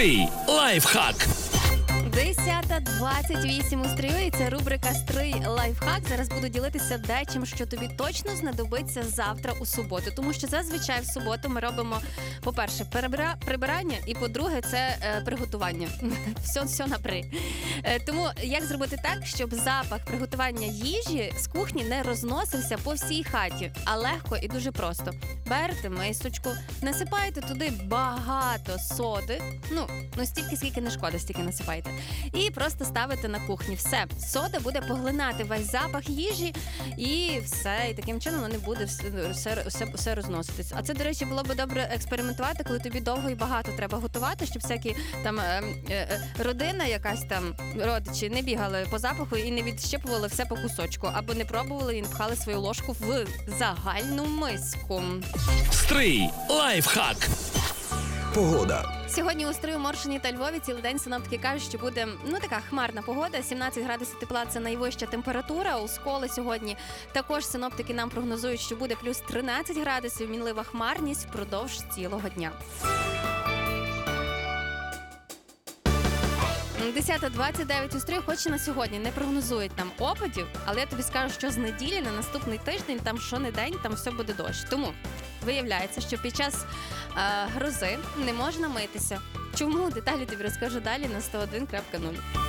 Стрий лайфхак. 10:28 у стрію, і це рубрика «Стрий лайфхак». Зараз буду ділитися дечим, що тобі точно знадобиться завтра у суботу. Тому що зазвичай в суботу ми робимо, по-перше, прибирання, і по-друге, це приготування. Все на при. Тому як зробити так, щоб запах приготування їжі з кухні не розносився по всій хаті, а легко і дуже просто. Берете мисочку, насипаєте туди багато соди, ну стільки, скільки не шкода, стільки насипайте. І просто ставите на кухні. Все, сода буде поглинати весь запах їжі і все. І таким чином воно не буде все розноситись. А це, до речі, було б добре експериментувати, коли тобі довго і багато треба готувати, щоб всякі там родина якась там, родичі не бігали по запаху і не відщепували все по кусочку. Або не пробували і не пхали свою ложку в загальну миску. Стрий лайфхак. Погода. Сьогодні у Стрию, Моршині та Львові цілий день синоптики кажуть, що буде така хмарна погода. 17 градусів тепла – це найвища температура. У Сколі сьогодні також синоптики нам прогнозують, що буде плюс 13 градусів, мінлива хмарність впродовж цілого дня. 10:29 у Стрию, хоч і на сьогодні не прогнозують нам опадів, але я тобі скажу, що з неділі на наступний тиждень, там щонедень, там все буде дощ. Тому виявляється, що під час грози не можна митися. Чому? Деталі тобі розкажу далі на 101.0.